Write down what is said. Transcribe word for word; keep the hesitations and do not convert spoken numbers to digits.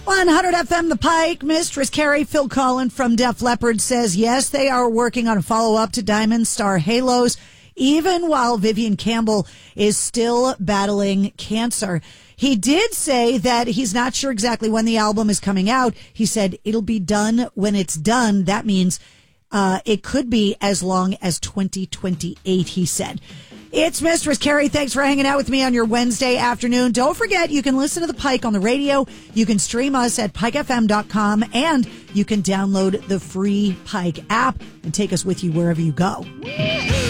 one hundred F M The Pike, Mistress Carrie, Phil Collin from Def Leppard says, yes, they are working on a follow-up to Diamond Star Halos, even while Vivian Campbell is still battling cancer. He did say that he's not sure exactly when the album is coming out. He said it'll be done when it's done. That means uh, it could be as long as twenty twenty-eight, he said. It's Mistress Carrie. Thanks for hanging out with me on your Wednesday afternoon. Don't forget, you can listen to The Pike on the radio. You can stream us at pike f m dot com, and you can download the free Pike app and take us with you wherever you go.